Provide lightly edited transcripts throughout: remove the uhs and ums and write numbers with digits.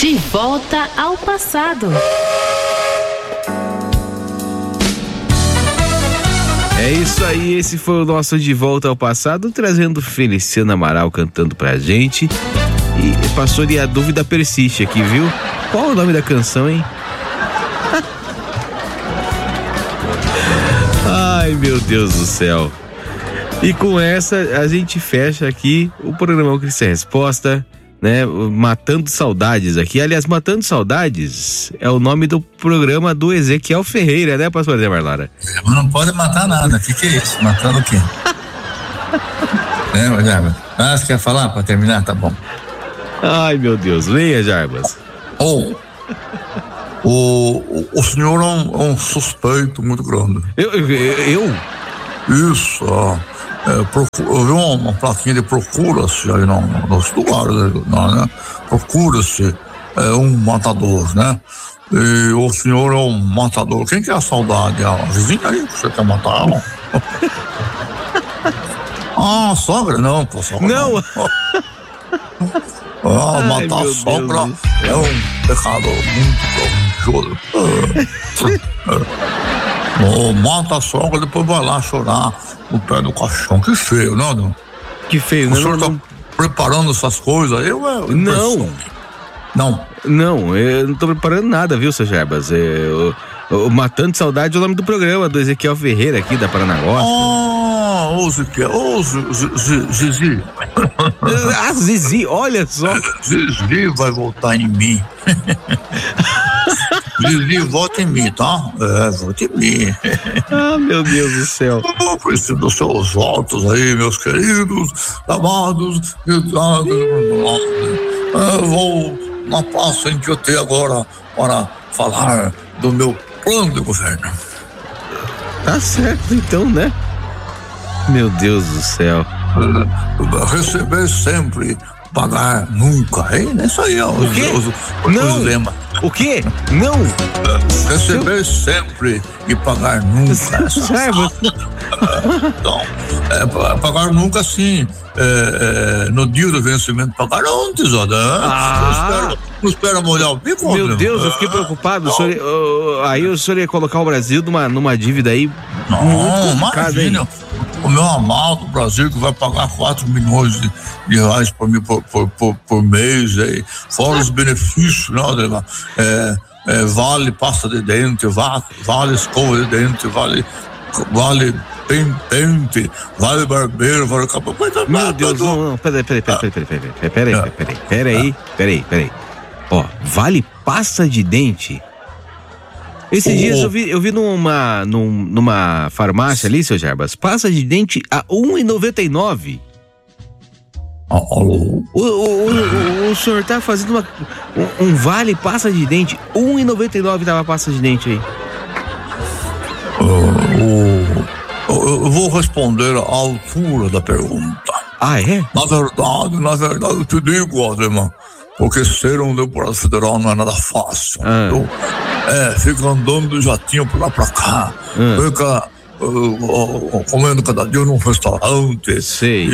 De volta ao passado. É isso aí, esse foi o nosso De Volta ao Passado, trazendo Feliciano Amaral cantando pra gente. E passou e a dúvida persiste aqui, viu? Qual é o nome da canção, hein? Ai, meu Deus do céu. E com essa, a gente fecha aqui o programa Cristo Resposta, né? Matando Saudades aqui. Aliás, Matando Saudades é o nome do programa do Ezequiel Ferreira, né, pastor Zé Marlara? Mas não pode matar nada. O que é isso? Matando o quê? Jarbas? Você quer falar pra terminar? Tá bom. Ai, meu Deus. Leia, Jarbas. O senhor é um suspeito muito grande. Eu? Isso, eu vi uma plaquinha de procura-se aí nos lugares, né? Procura-se um matador, né? E o senhor é um matador. Quem que é a saudade? A vizinha aí que você quer matar ela? Sogra? Não, pô, sogra. Não! Matar a sogra é um pecado muito proveitoso. Mata a sogra, depois vai lá chorar no pé do caixão. Que feio, não? Que feio, né? O senhor tá preparando essas coisas aí? Não, eu não tô preparando nada, viu, seu Jarbas? Matando Saudade é o nome do programa, do Ezequiel Ferreira aqui, da Paranaguá. Zizi. Zizi, olha só. Zizi vai voltar em mim. Zizi, volta em mim, tá? Volta em mim. Meu Deus do céu. Eu preciso dos seus votos aí, meus queridos, amados. Eu vou na praça em que eu tenho agora para falar do meu plano de governo. Tá certo, então, né? Meu Deus do céu. Receber sempre, pagar nunca, hein? Isso aí é os lemas. O quê? Não! Receber sempre e pagar nunca. Então, pagar nunca sim. No dia do vencimento, pagar antes, não espera molhar o bico. Meu Deus, eu fiquei preocupado. Aí o senhor ia colocar o Brasil numa dívida aí. Não, imagina. O meu amado Brasil que vai pagar 4 milhões de reais por mim por mês, aí, fora os benefícios, né? Vale pasta de dente, vale escova de dente, vale pente, vale barbeiro, vale cabelo. Meu Deus, não, peraí. Ó, vale pasta de dente? Esses dias eu vi numa farmácia ali, seu Jarbas, pasta de dente a R$1,99. O senhor tá fazendo um vale pasta de dente, R$1,99 tava a pasta de dente aí. Eu vou responder à altura da pergunta. É? Na verdade, eu te digo, Ademar, porque ser um deputado federal não é nada fácil. Fica andando de jatinho por lá pra cá, fica comendo cada dia num restaurante. Sei.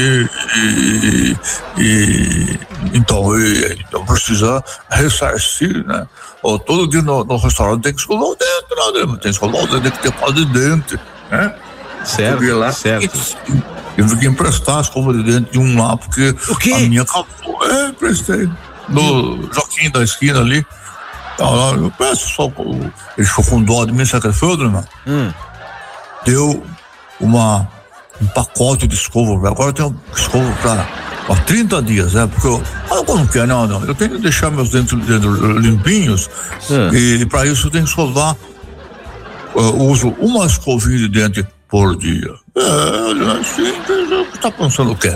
Então precisa ressarcir, né? Todo dia no restaurante tem que escovar o dente, né? Tem que escovar o dente, tem que ter pasta de dente, né? Certo. Eu fiquei emprestar a escova de dente de um lá, porque a minha acabou. Emprestei. No Joaquim da esquina ali. Eu peço só. Ele ficou com dó de mim, sabe o que foi, irmão? Deu um pacote de escova. Agora eu tenho escova pra 30 dias, né? Porque eu não quero, não. Eu tenho que deixar meus dentes limpinhos. E pra isso eu tenho que escovar. Eu uso uma escovinha de dente por dia. Você tá pensando o quê?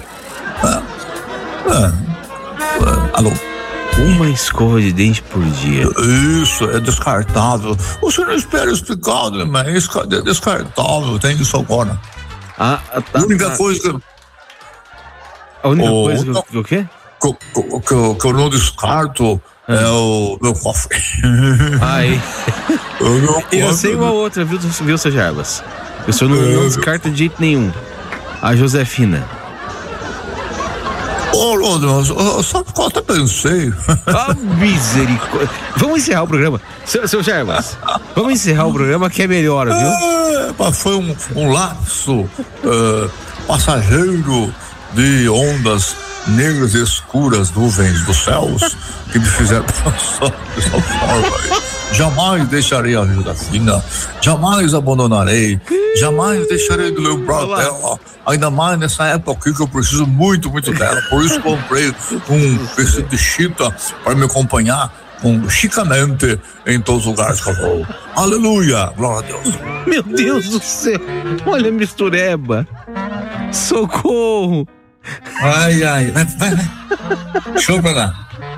Alô? Uma escova de dente por dia. Isso, é descartável. Você não espera explicar, mas é descartável, tem isso agora. Tá. A única coisa que... A única coisa que o quê? Que eu não descarto é o meu cofre. Aí. Eu sei uma outra, viu, seu Jarbas? O senhor não descarta de jeito nenhum. A Josefina. Ô, eu só até pensei. Ah, misericórdia. Vamos encerrar o programa. Seu Jarbas, vamos encerrar o programa que é melhor, viu? Foi um lapso passageiro de ondas negras e escuras, nuvens dos céus, que me fizeram passar dessa forma. Jamais deixarei a ajuda fina, jamais abandonarei, jamais deixarei de lembrar dela, ainda mais nessa época aqui que eu preciso muito, muito dela. Por isso comprei um vestido de chita para me acompanhar chicamente em todos os lugares que eu vou. Aleluia, glória a Deus. Meu Deus do céu, olha a mistureba. Socorro. Ai, vai. Show pra lá.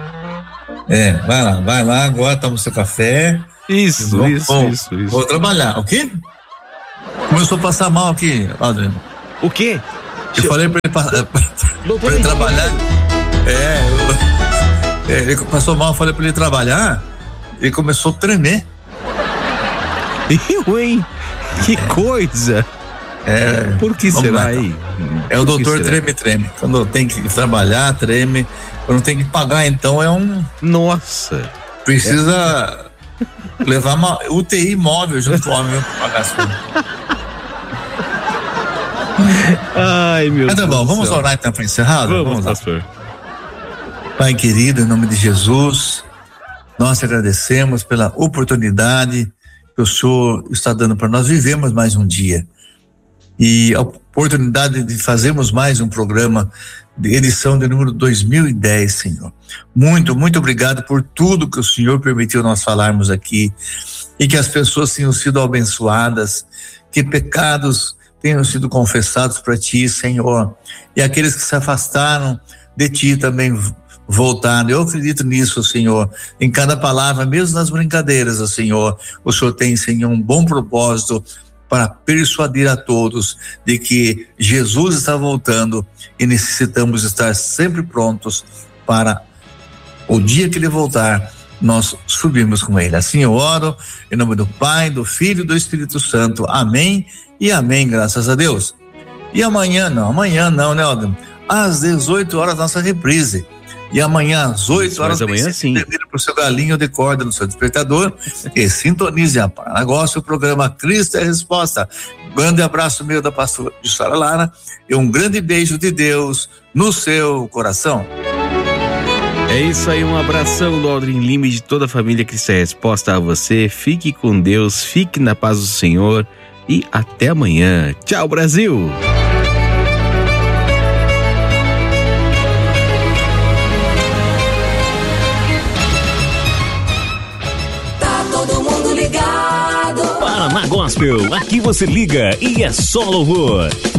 Vai lá, agora toma o seu café. Isso. Vou trabalhar, ok? Começou a passar mal aqui, Adriano. O quê? Eu falei pra ele trabalhar. Ele passou mal, eu falei pra ele trabalhar. Ele começou a tremer. Eu, hein? Que coisa! Por que será aí? É o doutor treme. Quando tem que trabalhar, treme. Quando tem que pagar, então é um... Nossa! Precisa levar uma UTI móvel junto com o homem pra pagar as coisas. Ai, meu Deus. Tá bom, vamos orar então para encerrar? Vamos, pastor. Pai querido, em nome de Jesus, nós te agradecemos pela oportunidade que o Senhor está dando para nós vivermos mais um dia. E a oportunidade de fazermos mais um programa de edição de número 2010, Senhor. Muito, muito obrigado por tudo que o Senhor permitiu nós falarmos aqui e que as pessoas tenham sido abençoadas, que pecados tenham sido confessados para Ti, Senhor, e aqueles que se afastaram de Ti também voltaram. Eu acredito nisso, Senhor, em cada palavra, mesmo nas brincadeiras, Senhor, o Senhor tem, Senhor, um bom propósito para persuadir a todos de que Jesus está voltando e necessitamos estar sempre prontos para o dia que Ele voltar, nós subimos com Ele. Assim eu oro, em nome do Pai, do Filho e do Espírito Santo. Amém e amém, graças a Deus. E amanhã não, né, Aldo? Às 18 horas, nossa reprise. E amanhã, às 8 horas, amanhã sim. Para o seu galinho de corda no seu despertador e sintonize a Paragócio, o programa Cristo é a Resposta. Grande abraço meu da pastora de Sara Lara e um grande beijo de Deus no seu coração. É isso aí, um abração do Aldrin Lima e de toda a família Cristo é a Resposta a você. Fique com Deus, fique na paz do Senhor e até amanhã. Tchau, Brasil! Paraná Gospel, aqui você liga e é só louvor.